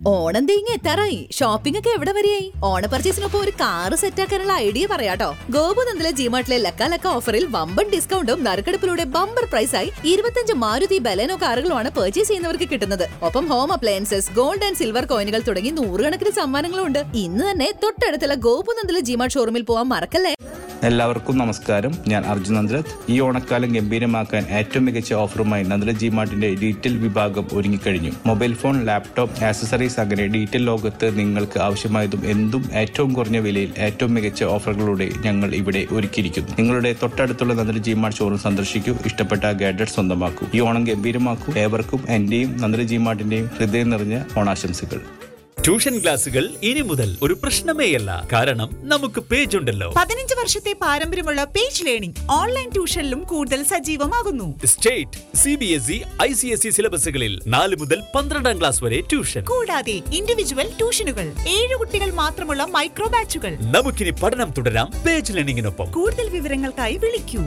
ഓണം തേങ്ങ എത്താറായി. ഷോപ്പിംഗ് ഒക്കെ എവിടെ വരെയായി? ഓണ പർച്ചേസിനൊപ്പം ഒരു കാറ് സെറ്റാക്കാനുള്ള ഐഡിയ പറയാട്ടോ. ഗോപുനന്ദിലെ ജിമാർട്ടിലെ ലക്ക ഓഫറിൽ വമ്പൻ ഡിസ്കൗണ്ടും നറുക്കെടുപ്പിലൂടെ ബമ്പർ പ്രൈസായി 25 മാരുതി ബലേനോ കാറുകളുമാണ് പർച്ചേസ് ചെയ്യുന്നവർക്ക് കിട്ടുന്നത്. ഒപ്പം home appliances, gold and silver കോയിനുകൾ തുടങ്ങി 100 കണക്കിന് സമ്മാനങ്ങളും ഉണ്ട്. ഇന്ന് തന്നെ തൊട്ടടുത്തുള്ള ഗോപുനന്ദിലെ ജിമാർട്ട് ഷോറൂമിൽ പോകാൻ മറക്കല്ലേ. എല്ലാവർക്കും നമസ്കാരം. ഞാൻ അർജുൻ നന്ദ്രത്ത്. ഈ ഓണക്കാലം ഗംഭീരമാക്കാൻ ഏറ്റവും മികച്ച ഓഫറുമായി നന്ദ്ര ജിമാർട്ടിന്റെ ഡീറ്റെയിൽ വിഭാഗം ഒരുങ്ങിക്കഴിഞ്ഞു. മൊബൈൽ ഫോൺ, ലാപ്ടോപ്പ്, ആക്സസറീസ് അങ്ങനെ ഡീറ്റെയിൽ ലോകത്ത് നിങ്ങൾക്ക് ആവശ്യമായതും എന്തും ഏറ്റവും കുറഞ്ഞ വിലയിൽ ഏറ്റവും മികച്ച ഓഫറുകളോടെ ഞങ്ങൾ ഇവിടെ ഒരുക്കിയിരിക്കുന്നു. നിങ്ങളുടെ തൊട്ടടുത്തുള്ള നന്ദ്ര ജിമാർട്ട് ഷോറൂം സന്ദർശിക്കൂ. ഇഷ്ടപ്പെട്ട ഗാഡ്ജറ്റ് സ്വന്തമാക്കൂ. ഈ ഓണം ഗംഭീരമാക്കൂ. ഏവർക്കും എന്റെയും നന്ദ്ര ജിമാർട്ടിന്റെയും ഹൃദയം നിറഞ്ഞ ഓണാശംസകൾ. ട്യൂഷൻ ക്ലാസുകൾ ഇനി മുതൽ ഒരു പ്രശ്നമേയല്ല. കാരണം നമുക്ക് പേജ് ഉണ്ടല്ലോ. 15 വർഷത്തെ പാരമ്പര്യമുള്ള പേജ് ലേണിംഗ് ഓൺലൈൻ ട്യൂഷനിലും കൂടുതൽ സജീവമാകുന്നു. സ്റ്റേറ്റ്, CBSE, ICSE സിലബസുകളിൽ 4 മുതൽ 12ാം ക്ലാസ് വരെ ട്യൂഷൻ. കൂടാതെ ഇൻഡിവിജ്വൽ ട്യൂഷനുകൾ, 7 കുട്ടികൾ മാത്രമുള്ള മൈക്രോ ബാച്ചുകൾ. നമുക്കിനി പഠനം തുടരാം പേജ് ലേണിംഗിനൊപ്പം. കൂടുതൽ വിവരങ്ങൾക്കായി വിളിക്കൂ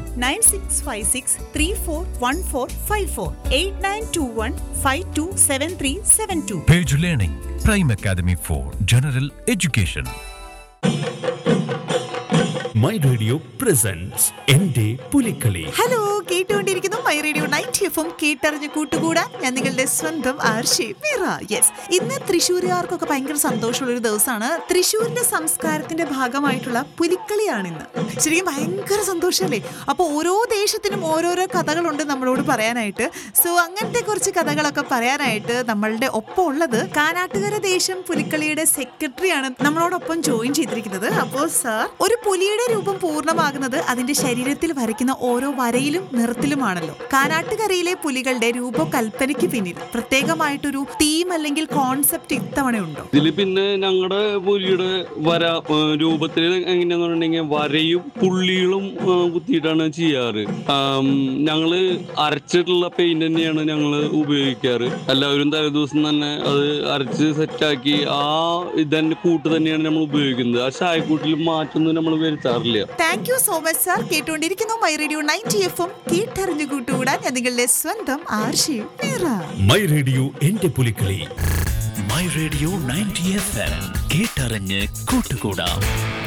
9656341454 8921527372. Page Learning, Prime Academy for General Education. My radio presence എന്റെ പുലിക്കളി. ഹലോ, കേട്ടുകൊണ്ടിരിക്കുന്നു മൈ റേഡിയോ 90 FM. കേട്ടറിഞ്ഞ് കൂട്ടുകൂടാൻ ഞാൻ നിങ്ങളുടെ സ്വന്തം ആർഷി മീറ. യെസ്, ഇന്ന് തൃശ്ശൂരുകാർക്കൊക്കെ ഭയങ്കര സന്തോഷമുള്ളൊരു ദിവസമാണ്. തൃശ്ശൂരിന്റെ സംസ്കാരത്തിന്റെ ഭാഗമായിട്ടുള്ള പുലിക്കളിയാണ് ഇന്ന്. ശരിക്കും ഭയങ്കര സന്തോഷമല്ലേ? അപ്പോൾ ഓരോ ദേശത്തിനും ഓരോരോ കഥകളുണ്ട് നമ്മളോട് പറയാനായിട്ട്. സോ അങ്ങനത്തെ കുറച്ച് കഥകളൊക്കെ പറയാനായിട്ട് നമ്മളുടെ ഒപ്പം ഉള്ളത് കാനാട്ടുകര ദേശം പുലിക്കളിയുടെ സെക്രട്ടറിയാണ് നമ്മളോടൊപ്പം ജോയിൻ ചെയ്തിരിക്കുന്നത്. അപ്പോൾ സാർ, ഒരു പുലിയുടെ രൂപം പൂർണ്ണമാകുന്നത് അതിന്റെ ശരീരത്തിൽ വരയ്ക്കുന്ന ഓരോ വരയിലും നിറത്തിലുമാണല്ലോ. കാനാട്ടുകരയിലെ പുലികളുടെ രൂപകൽപ്പനയ്ക്ക് പിന്നിൽ പ്രത്യേകമായിട്ടൊരു തീം അല്ലെങ്കിൽ കോൺസെപ്റ്റ് ഇത്തവണയുണ്ടോ? ഇതിൽ പിന്നെ ഞങ്ങളുടെ പുലിയുടെ വര രൂപത്തിൽ എങ്ങനെയാണെന്നുണ്ടെങ്കിൽ വരയും പുള്ളികളും കുത്തിയിട്ടാണ് ചെയ്യാറ്. ഞങ്ങള് അരച്ചിട്ടുള്ള പെയിന്റ് തന്നെയാണ് ഞങ്ങള് ഉപയോഗിക്കാറ്. എല്ലാവരും തലേദിവസം തന്നെ അത് അരച്ച് സെറ്റാക്കി ആ ഇതിന്റെ കൂട്ട് തന്നെയാണ് നമ്മൾ ഉപയോഗിക്കുന്നത്. ആ ചായക്കൂട്ടിൽ മാറ്റൊന്നും നമ്മൾ വരുത്താറില്ല. Thank you so much sir. കേട്ടുകൊണ്ടിരിക്കുന്നു മൈ റേഡിയോ 90 FM. കേട്ടറിഞ്ഞു കൂട്ടുകൂടാൻ ഞാൻ നിങ്ങളുടെ സ്വന്തം ആർഷി മീറ. മൈ റേഡിയോ എന്റെ പുലിക്കളി. My Radio 90 FM. കേട്ടറിഞ്ഞ് കൂട്ടുകൂടാം.